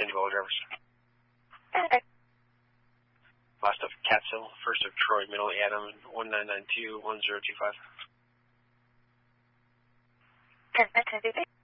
Randy Ball drivers. Okay. Last of Catsill, first of Troy, middle Adam, 1992-1025. Perfect,